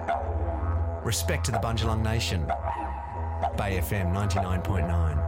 Respect to the Bundjalung Nation. Bay FM 99.9.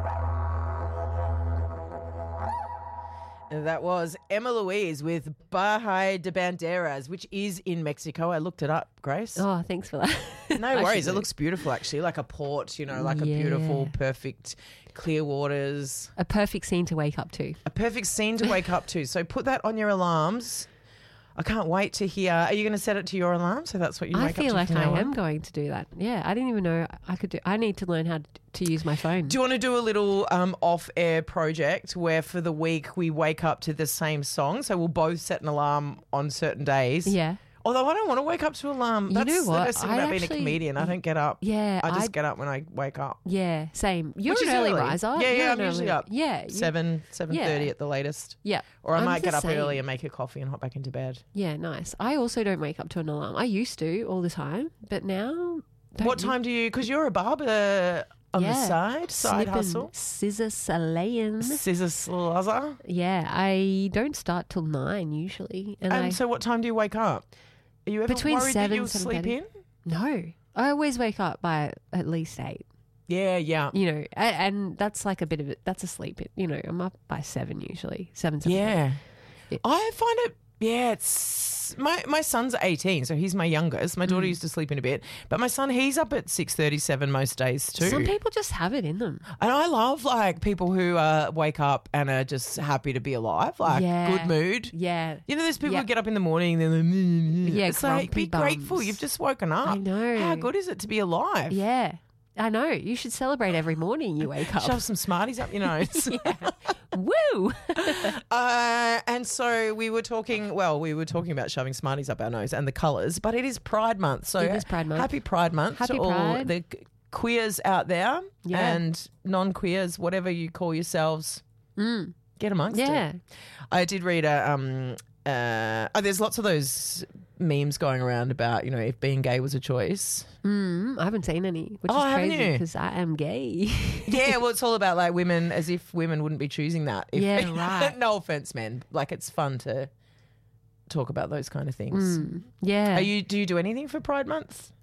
That was Emma Louise with Baja de Banderas, which is in Mexico. I looked it up, Grace. Oh, thanks for that. No worries. It looks beautiful, actually, like a port, like a beautiful, perfect, clear waters. A perfect scene to wake up to. A perfect scene to wake up to. So put that on your alarms. I can't wait to hear. Are you going to set it to your alarm? So that's what you wake up to. I feel like from now I on? am going to do that. Yeah, I didn't even know I could do. I need to learn how to use my phone. Do you want to do a little off-air project where for the week we wake up to the same song? So we'll both set an alarm on certain days. Yeah. Although I don't want to wake up to alarm. You That's know what? the best thing about being a comedian. I don't get up. Yeah, I just get up when I wake up. Yeah, same. You're Which an is early early. riser. Yeah, You're I'm an usually early- up. Yeah, 7:30 at the latest. Yeah. Or I I'm might the get up same. early and make a coffee and hop back into bed. Yeah, nice. I also don't wake up to an alarm. I used to all the time, but now. What time do you? Because you're a barber on the side Snipping, hustle. scissor slaying. Scissor slazer. Yeah, I don't start till 9 usually, And so, what time do you wake up? Are you ever between worried 7 that you'll and sleep 7:30. in? No, I always wake up by at least 8. Yeah. And that's like a bit of it. That's a sleep. I'm up by 7 usually. 7. Yeah. Yeah. I find it, it's my son's 18, so he's my youngest. My daughter used to sleep in a bit, but my son, he's up at 6:37 most days too. Some people just have it in them. And I love people who wake up and are just happy to be alive, good mood. Yeah. There's people Yeah. who get up in the morning and they're like, Yeah, it's like, be grumpy grateful. bums. You've just woken up. I know. How good is it to be alive? Yeah. I know. You should celebrate every morning you wake up. Shove some Smarties up your nose. Woo! And so we were talking about shoving Smarties up our nose and the colours, but it is Pride Month. So It is Pride Month. Happy Pride Month Happy to all Pride. the queers out there Yeah. and non-queers, whatever you call yourselves. Get amongst Yeah. it. I did read there's lots of those memes going around about, if being gay was a choice. I haven't seen any, which Oh, is haven't crazy you? because I am gay. Yeah, well, it's all about women, as if women wouldn't be choosing that. Yeah, right. No offense, men. It's fun to talk about those kind of things. Yeah. Do you do anything for Pride Month?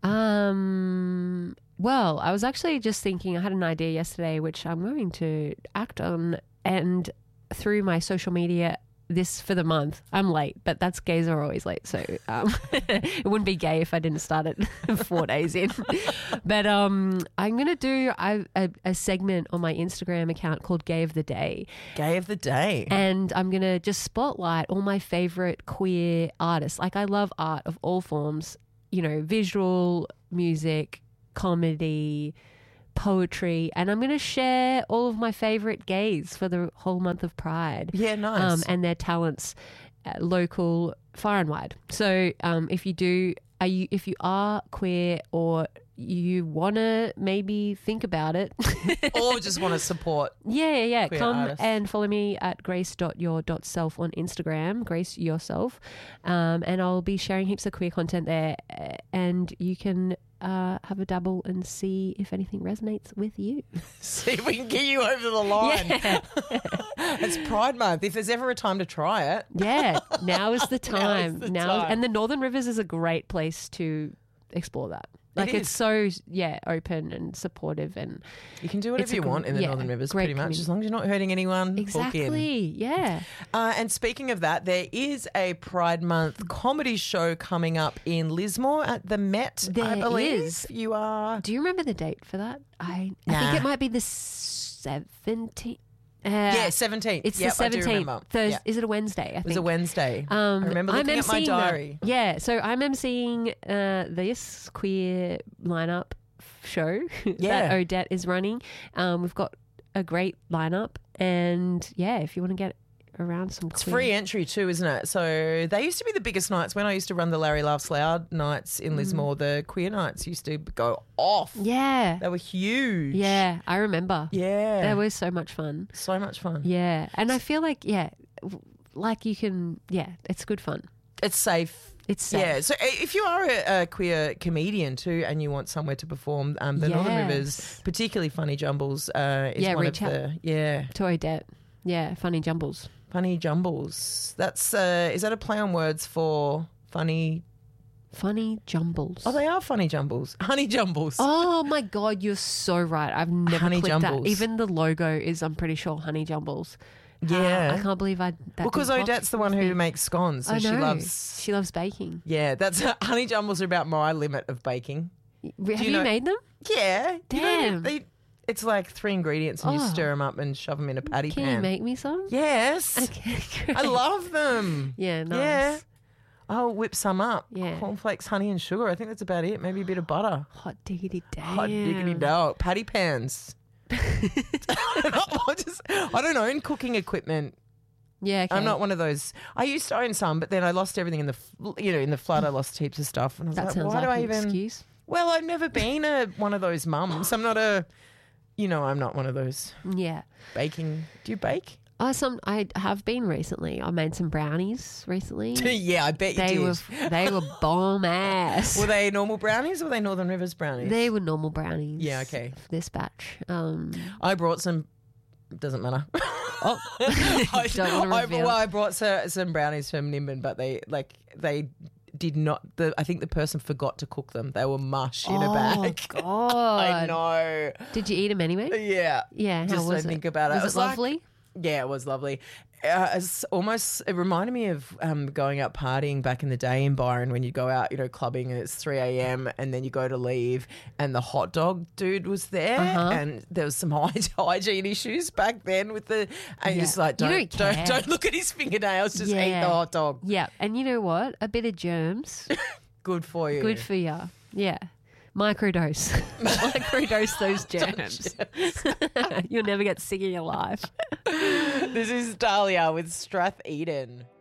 Well, I was actually just thinking, I had an idea yesterday, which I'm going to act on, and through my social media this for the month. I'm late, but that's gays are always late. So it wouldn't be gay if I didn't start it 4 days in. But I'm going to do a segment on my Instagram account called Gay of the Day. Gay of the Day. And I'm going to just spotlight all my favorite queer artists. I love art of all forms, visual, music, comedy, poetry, and I'm going to share all of my favorite gays for the whole month of Pride. Yeah, nice. And their talents, local, far and wide. So if you are queer or you want to maybe think about it, or just want to support. yeah, queer come artists. and follow me at grace.your.self on Instagram, Grace Yourself, and I'll be sharing heaps of queer content there, and you can have a dabble and see if anything resonates with you. See if we can get you over the line. Yeah. It's Pride Month. If there's ever a time to try it. Yeah, now is the time. the time. And the Northern Rivers is a great place to explore that. It It's is. so open and supportive, and You can do whatever It's a you want in the yeah, Northern Rivers, great pretty much, community. as long as you're not hurting anyone. Book in. exactly, yeah. And speaking of that, there is a Pride Month comedy show coming up in Lismore at the Met, I There believe. is. You are... Do you remember the date for that? I Nah. think it might be the 17th. Yeah, 17th. It's Yep, the I do 17th. remember. Thursday. Yeah. Is it a Wednesday? I It think. was a Wednesday. I remember looking at my emceeing diary. that. Yeah, so I'm emceeing this queer lineup show Yeah. that Odette is running. We've got a great lineup, and if you want to get around some It's queer. free entry too, isn't it? So they used to be the biggest nights. When I used to run the Larry Laughs Loud nights in Lismore, the queer nights used to go off. Yeah. They were huge. Yeah, I remember. Yeah. That was so much fun. So much fun. Yeah, and I feel like, you can, it's good fun. It's safe. It's safe. Yeah. So if you are a queer comedian too and you want somewhere to perform, the Northern Yes. Rivers, particularly Funny Jumbles, is one of reach out. the... To Odette. Yeah, Funny Jumbles. Funny Jumbles. That's is that a play on words for funny Funny jumbles. Oh, they are funny jumbles. Honey jumbles. Oh my God, you're so right. I've never Honey clicked jumbles. that. Even the logo is, I'm pretty sure, Honey Jumbles. Yeah. I can't believe that. Because didn't pop Odette's the one with who me. makes scones. So I know. she loves. baking. Yeah, that's honey jumbles are about my limit of baking. Have you you know- made them? Yeah. Damn. It's like 3 ingredients and you Oh. stir them up and shove them in a patty Can pan. you make me some? Yes. Okay, great. I love them. Yeah, nice. Yeah. I'll whip some up. Yeah. Cornflakes, honey and sugar. I think that's about it. Maybe a bit of butter. Hot diggity damn. Hot diggity dog. Patty pans. I don't own cooking equipment. Yeah, okay. I'm not one of those. I used to own some, but then I lost everything in the in the flood. I lost heaps of stuff, and I was That like, sounds why like do I an even? excuse. Well, I've never been one of those mums. I'm not I'm not one of those Yeah. baking. Do you bake? I have been recently. I made some brownies recently. Yeah, I bet you They did. they were bomb ass. Were they normal brownies or were they Northern Rivers brownies? They were normal brownies. Yeah, okay. For this batch. I brought some. Doesn't matter. Oh, don't want to reveal. I brought some brownies from Nimbin, but they did not. I think the person forgot to cook them. They were mush in a bag. Oh God! I know. Did you eat them anyway? Yeah. Yeah. How Just was to it? think about it. Was It it was like- lovely? Yeah, it was lovely. It reminded me of going out partying back in the day in Byron when you go out, clubbing and it's 3 a.m. and then you go to leave and the hot dog dude was there and there was some hygiene issues back then with the and you're just like You don't don't care. don't look at his fingernails, just eat Yeah. the hot dog. Yeah. And you know what? A bit of germs. Good for you. Good for you. Yeah. Microdose. Microdose those germs. You'll never get sick in your life. This is Dahlia with Strath Eden.